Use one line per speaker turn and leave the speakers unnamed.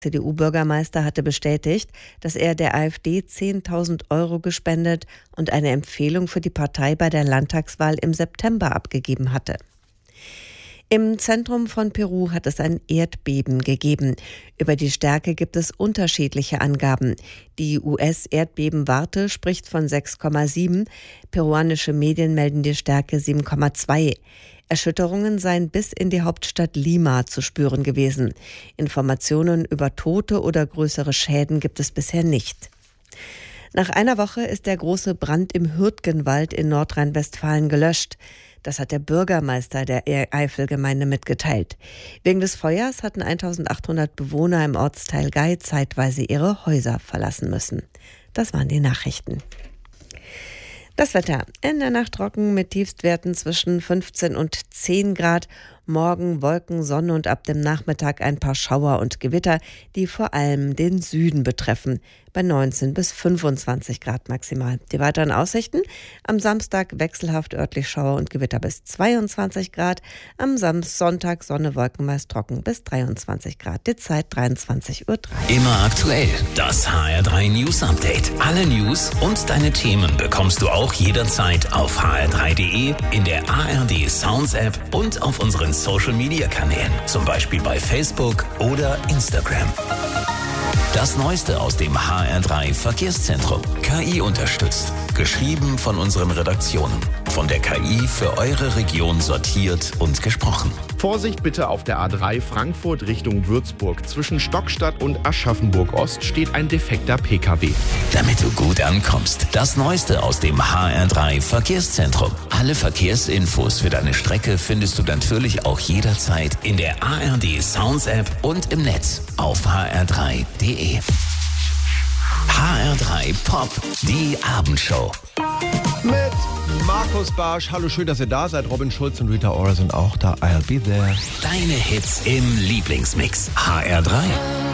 CDU-Bürgermeister hatte bestätigt, dass er der AfD 10.000 € gespendet und eine Empfehlung für die Partei bei der Landtagswahl im September abgegeben hatte. Im Zentrum von Peru hat es ein Erdbeben gegeben. Über die Stärke gibt es unterschiedliche Angaben. Die US-Erdbebenwarte spricht von 6,7. Peruanische Medien melden die Stärke 7,2. Erschütterungen seien bis in die Hauptstadt Lima zu spüren gewesen. Informationen über Tote oder größere Schäden gibt es bisher nicht. Nach einer Woche ist der große Brand im Hürtgenwald in Nordrhein-Westfalen gelöscht. Das hat der Bürgermeister der Eifelgemeinde mitgeteilt. Wegen des Feuers hatten 1.800 Bewohner im Ortsteil Gei zeitweise ihre Häuser verlassen müssen. Das waren die Nachrichten. Das Wetter. In der Nacht trocken mit Tiefstwerten zwischen 15 und 10 Grad. Morgen Wolken, Sonne und ab dem Nachmittag ein paar Schauer und Gewitter, die vor allem den Süden betreffen. Bei 19 bis 25 Grad maximal. Die weiteren Aussichten: am Samstag wechselhaft örtlich Schauer und Gewitter bis 22 Grad. Am Sonntag Sonne, Wolken, meist trocken bis 23 Grad. Die Zeit 23:03 Uhr.
Immer aktuell. Das HR3 News Update. Alle News und deine Themen bekommst du auch jederzeit auf hr3.de, in der ARD Sounds App und auf unseren Social Media Kanälen. Zum Beispiel bei Facebook oder Instagram. Das Neueste aus dem HR3 Verkehrszentrum. KI unterstützt. Geschrieben von unseren Redaktionen. Von der KI für eure Region sortiert und gesprochen.
Vorsicht bitte auf der A3 Frankfurt Richtung Würzburg. Zwischen Stockstadt und Aschaffenburg-Ost steht ein defekter PKW.
Damit du gut ankommst. Das Neueste aus dem HR3 Verkehrszentrum. Alle Verkehrsinfos für deine Strecke findest du natürlich auch jederzeit in der ARD Sounds App und im Netz auf hr3.de. HR3 Pop, die Abendshow.
Mit Markus Barsch. Hallo, schön, dass ihr da seid. Robin Schulz und Rita Ora sind auch da. I'll be there.
Deine Hits im Lieblingsmix. HR3.